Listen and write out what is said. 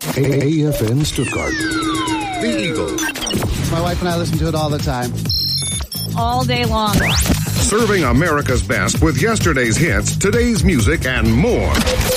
AFN Stuttgart. The Eagle. My wife and I listen to it all the time. All day long. Serving America's best with yesterday's hits, today's music, and more.